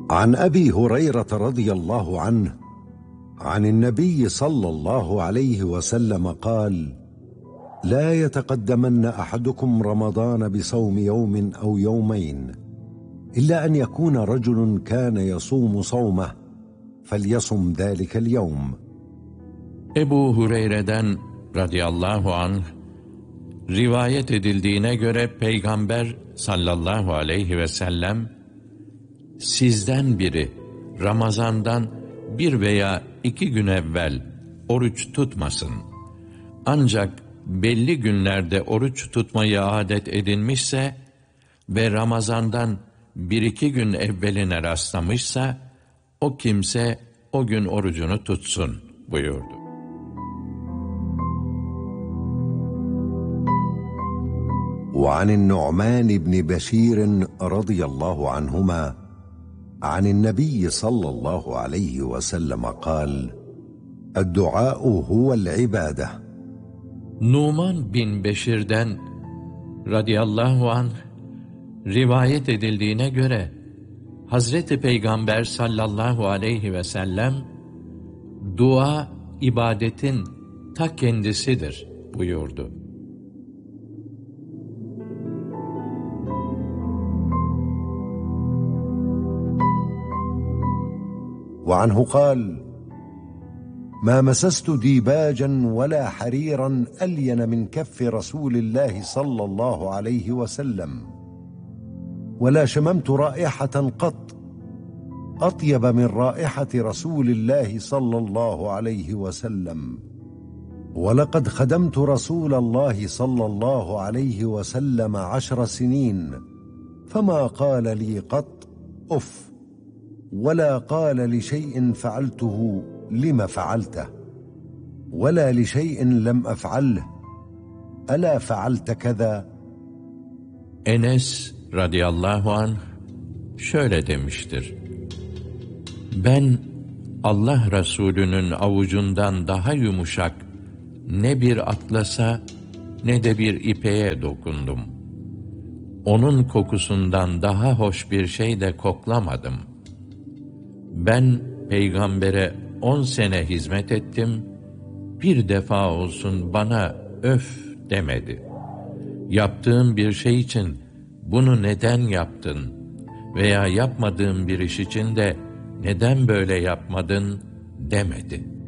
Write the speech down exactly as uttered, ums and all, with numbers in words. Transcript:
عن أبي هريرة رضي الله عنه عن النبي صلى الله عليه وسلم قال: لا يتقدمن أحدكم رمضان بصوم يوم أو يومين، إلا أن يكون رجل كان يصوم صومه فليصم ذلك اليوم. Ebu Hureyre'den radıyallahu anh rivayet edildiğine göre Peygamber sallallahu aleyhi ve sellem, sizden biri Ramazan'dan bir veya iki gün evvel oruç tutmasın. Ancak belli günlerde oruç tutmayı adet edinmişse ve Ramazan'dan bir iki gün evveline rastlamışsa, o kimse o gün orucunu tutsun buyurdu. وعن النعمان بن بشير رضي الله عنهما عن النبي صلى الله عليه وسلم قال: الدعاء هو العبادة. Numan bin Beşir'den radıyallahu anh rivayet edildiğine göre Hazreti Peygamber sallallahu aleyhi ve sellem, dua ibadetin ta kendisidir buyurdu. وعنه قال: ما مسست ديباجا ولا حريرا ألين من كف رسول الله صلى الله عليه وسلم، ولا شممت رائحة قط أطيب من رائحة رسول الله صلى الله عليه وسلم، ولقد خدمت رسول الله صلى الله عليه وسلم عشر سنين فما قال لي قط أف، ولا قال لشيء فعلته لم فعلته، ولا لشيء لم أفعله ألا فعلت كذا. Enes radıyallahu anh şöyle demiştir: ben Allah Resulü'nün avucundan daha yumuşak ne bir atlasa ne de bir ipeğe dokundum. Onun kokusundan daha hoş bir şey de koklamadım. Ben peygambere on sene hizmet ettim, bir defa olsun bana öf demedi. Yaptığım bir şey için bunu neden yaptın veya yapmadığım bir iş için de neden böyle yapmadın demedi.